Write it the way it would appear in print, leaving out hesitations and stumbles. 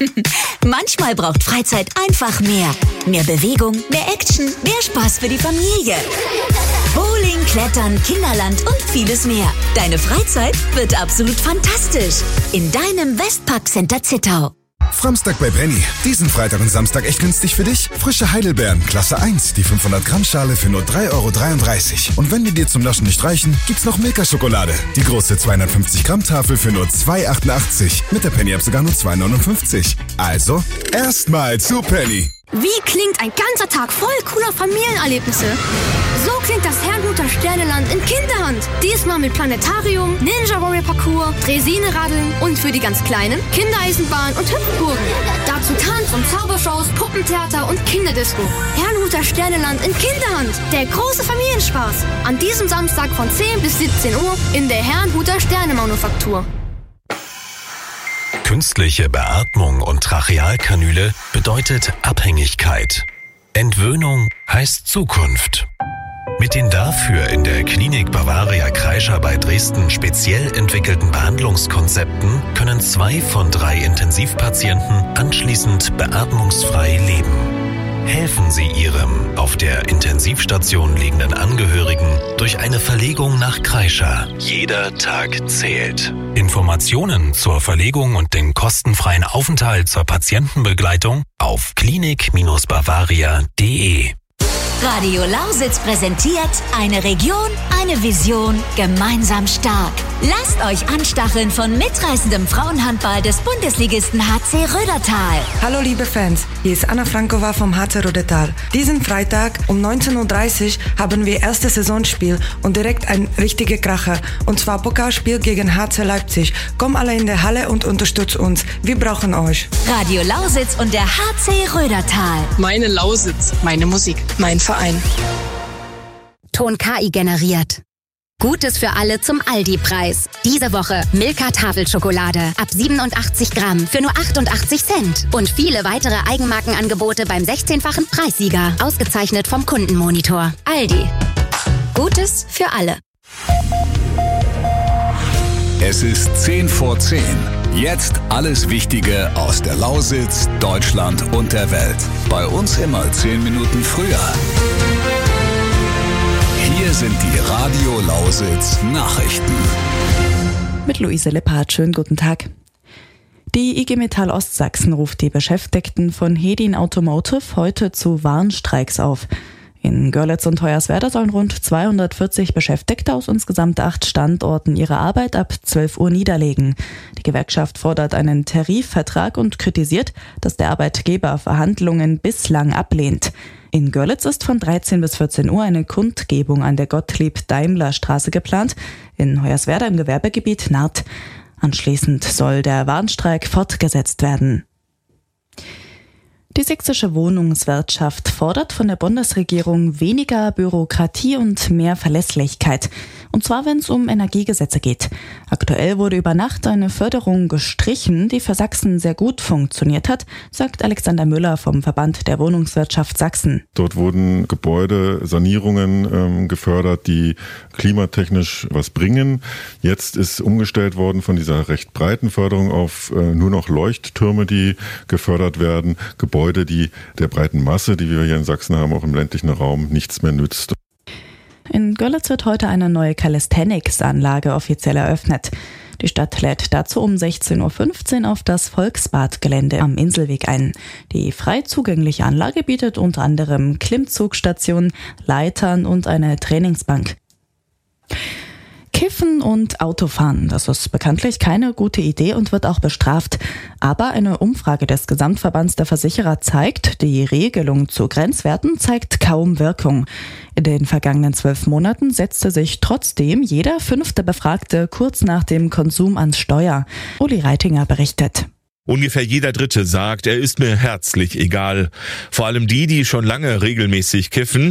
Manchmal braucht Freizeit einfach mehr. Mehr Bewegung, mehr Action, mehr Spaß für die Familie. Bowling, Klettern, Kinderland und vieles mehr. Deine Freizeit wird absolut fantastisch. In deinem Westpark Center Zittau. Fromstag bei Penny. Diesen Freitag und Samstag echt günstig für dich? Frische Heidelbeeren, Klasse 1, die 500 Gramm Schale für nur 3,33 €. Und wenn die dir zum Naschen nicht reichen, gibt's noch Milka-Schokolade. Die große 250 Gramm Tafel für nur 2,88 €. Mit der Penny-App sogar nur 2,59 €. Also, erstmal zu Penny. Wie klingt ein ganzer Tag voll cooler Familienerlebnisse? So klingt das Herrnhuter Sterneland in Kinderhand. Diesmal mit Planetarium, Ninja Warrior Parcours, Draisine-Radeln und für die ganz Kleinen Kindereisenbahn und Hüpfburgen. Dazu Tanz- und Zaubershows, Puppentheater und Kinderdisco. Herrnhuter Sterneland in Kinderhand. Der große Familienspaß. An diesem Samstag von 10 bis 17 Uhr in der Herrnhuter Sternemanufaktur. Künstliche Beatmung und Trachealkanüle bedeutet Abhängigkeit. Entwöhnung heißt Zukunft. Mit den dafür in der Klinik Bavaria Kreischer bei Dresden speziell entwickelten Behandlungskonzepten können 2 von 3 Intensivpatienten anschließend beatmungsfrei leben. Helfen Sie Ihrem auf der Intensivstation liegenden Angehörigen durch eine Verlegung nach Kreischer. Jeder Tag zählt. Informationen zur Verlegung und den kostenfreien Aufenthalt zur Patientenbegleitung auf klinik-bavaria.de. Radio Lausitz präsentiert eine Region, eine Vision, gemeinsam stark. Lasst euch anstacheln von mitreißendem Frauenhandball des Bundesligisten HC Rödertal. Hallo liebe Fans, hier ist Anna Frankova vom HC Rödertal. Diesen Freitag um 19:30 Uhr haben wir erstes Saisonspiel und direkt ein richtiger Kracher. Und zwar Pokalspiel gegen HC Leipzig. Komm alle in der Halle und unterstützt uns. Wir brauchen euch. Radio Lausitz und der HC Rödertal. Meine Lausitz, meine Musik, mein Verein. Ton KI generiert. Gutes für alle zum Aldi-Preis. Diese Woche Milka Tafelschokolade ab 87 Gramm für nur 88 Cent. Und viele weitere Eigenmarkenangebote beim 16-fachen Preissieger. Ausgezeichnet vom Kundenmonitor. Aldi. Gutes für alle. Es ist 10 vor 10. Jetzt alles Wichtige aus der Lausitz, Deutschland und der Welt. Bei uns immer 10 Minuten früher. Hier sind die Radio Lausitz Nachrichten. Mit Luise Lippert, schönen guten Tag. Die IG Metall Ostsachsen ruft die Beschäftigten von Hedin Automotive heute zu Warnstreiks auf. In Görlitz und Hoyerswerda sollen rund 240 Beschäftigte aus insgesamt 8 Standorten ihre Arbeit ab 12 Uhr niederlegen. Die Gewerkschaft fordert einen Tarifvertrag und kritisiert, dass der Arbeitgeber Verhandlungen bislang ablehnt. In Görlitz ist von 13 bis 14 Uhr eine Kundgebung an der Gottlieb-Daimler-Straße geplant, in Hoyerswerda im Gewerbegebiet Naht. Anschließend soll der Warnstreik fortgesetzt werden. Die sächsische Wohnungswirtschaft fordert von der Bundesregierung weniger Bürokratie und mehr Verlässlichkeit. Und zwar, wenn es um Energiegesetze geht. Aktuell wurde über Nacht eine Förderung gestrichen, die für Sachsen sehr gut funktioniert hat, sagt Alexander Müller vom Verband der Wohnungswirtschaft Sachsen. Dort wurden Gebäudesanierungen gefördert, die klimatechnisch was bringen. Jetzt ist umgestellt worden von dieser recht breiten Förderung auf nur noch Leuchttürme, die gefördert werden. Gebäude, die der breiten Masse, die wir hier in Sachsen haben, auch im ländlichen Raum, nichts mehr nützt. In Görlitz wird heute eine neue Calisthenics-Anlage offiziell eröffnet. Die Stadt lädt dazu um 16:15 Uhr auf das Volksbadgelände am Inselweg ein. Die frei zugängliche Anlage bietet unter anderem Klimmzugstationen, Leitern und eine Trainingsbank. Kiffen und Autofahren, das ist bekanntlich keine gute Idee und wird auch bestraft. Aber eine Umfrage des Gesamtverbands der Versicherer zeigt, die Regelung zu Grenzwerten zeigt kaum Wirkung. In den vergangenen 12 Monaten setzte sich trotzdem jeder 5. Befragte kurz nach dem Konsum ans Steuer. Uli Reitinger berichtet. Ungefähr jeder Dritte sagt, er ist mir herzlich egal. Vor allem die, die schon lange regelmäßig kiffen,